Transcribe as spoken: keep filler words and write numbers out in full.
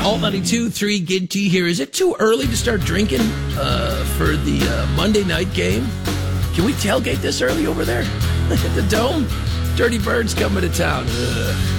Alt ninety-two point three G I D T here. Is it too early to start drinking uh, for the uh, Monday night game? Can we tailgate this early over there at the Dome? Dirty Bird's coming to town. Ugh.